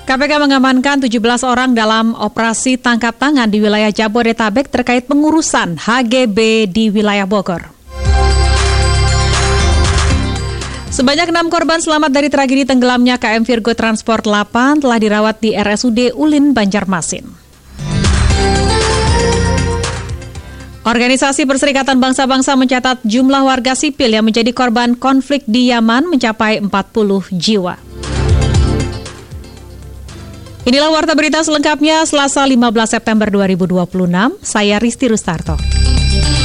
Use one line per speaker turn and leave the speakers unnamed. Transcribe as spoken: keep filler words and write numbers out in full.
K P K mengamankan tujuh belas orang dalam operasi tangkap tangan di wilayah Jabodetabek terkait pengurusan H G B di wilayah Bogor. Sebanyak enam korban selamat dari tragedi tenggelamnya K M Virgo Transport delapan telah dirawat di R S U D Ulin, Banjarmasin. Organisasi Perserikatan Bangsa-Bangsa mencatat jumlah warga sipil yang menjadi korban konflik di Yaman mencapai empat puluh jiwa. Inilah warta berita selengkapnya Selasa lima belas September dua ribu dua puluh enam. Saya Risti Rustarto.